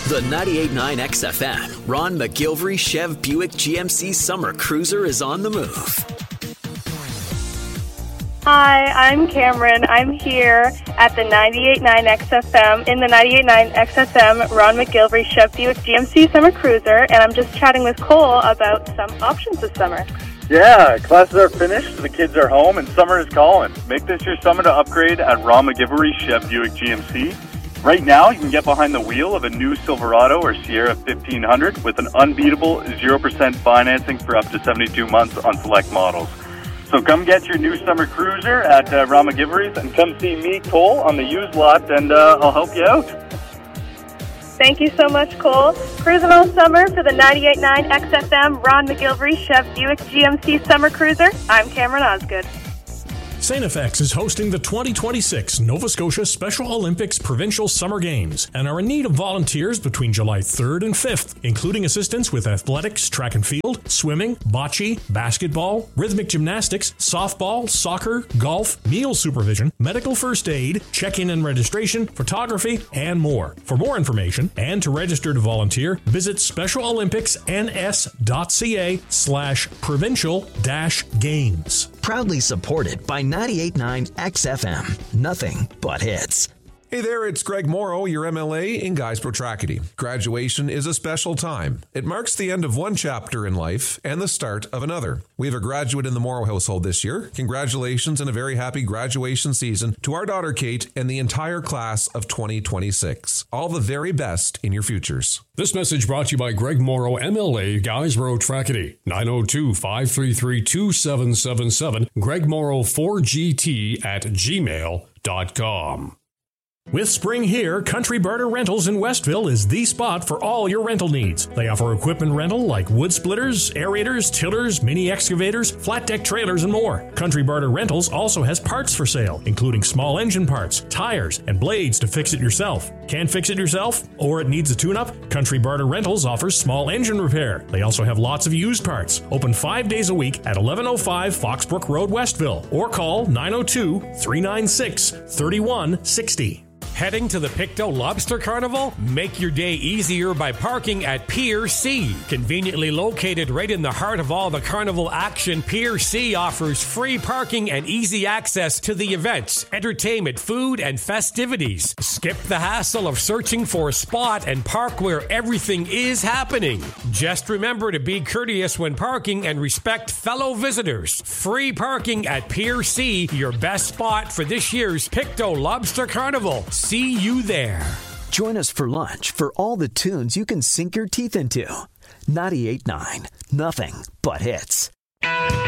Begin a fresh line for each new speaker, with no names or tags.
The 98.9 XFM, Ron McGilvery Chev Buick GMC Summer Cruiser is on the move.
Hi, I'm Cameron. I'm here at the 98.9 XFM, in the 98.9 XFM Ron McGilvery Chev Buick GMC Summer Cruiser, and I'm just chatting with Cole about some options this summer.
Yeah, classes are finished, the kids are home, and summer is calling. Make this your summer to upgrade at Ron McGilvery Chev Buick GMC. Right now, you can get behind the wheel of a new Silverado or Sierra 1500 with an unbeatable 0% financing for up to 72 months on select models. So come get your new summer cruiser at Ron McGilvery's and come see me, Cole, on the used lot, and I'll help you out.
Thank you so much, Cole. Cruising all summer for the 98.9 XFM Ron McGilvery Chev Buick GMC Summer Cruiser. I'm Cameron Osgood.
St. FX is hosting the 2026 Nova Scotia Special Olympics Provincial Summer Games and are in need of volunteers between July 3rd and 5th, including assistance with athletics, track and field, swimming, bocce, basketball, rhythmic gymnastics, softball, soccer, golf, meal supervision, medical first aid, check-in and registration, photography, and more. For more information and to register to volunteer, visit specialolympicsns.ca/provincial-games.
Proudly supported by 98.9 XFM. Nothing but hits.
Hey there, it's Greg Morrow, your MLA in Guysborough Tracadie. Graduation is a special time. It marks the end of one chapter in life and the start of another. We have a graduate in the Morrow household this year. Congratulations and a very happy graduation season to our daughter Kate and the entire class of 2026. All the very best in your futures.
This message brought to you by Greg Morrow, MLA, Guysborough Tracadie. 902-533-2777. Greg Morrow 4GT@gmail.com. With spring here, Country Barter Rentals in Westville is the spot for all your rental needs. They offer equipment rental like wood splitters, aerators, tillers, mini excavators, flat deck trailers, and more. Country Barter Rentals also has parts for sale, including small engine parts, tires, and blades to fix it yourself. Can't fix it yourself? Or it needs a tune-up? Country Barter Rentals offers small engine repair. They also have lots of used parts. Open 5 days a week at 1105 Foxbrook Road, Westville, or call 902-396-3160.
Heading to the Pictou Lobster Carnival? Make your day easier by parking at Pier C. Conveniently located right in the heart of all the carnival action, Pier C offers free parking and easy access to the events, entertainment, food, and festivities. Skip the hassle of searching for a spot and park where everything is happening. Just remember to be courteous when parking and respect fellow visitors. Free parking at Pier C, your best spot for this year's Pictou Lobster Carnival. See you there.
Join us for lunch for all the tunes you can sink your teeth into. 98.9, nothing but hits.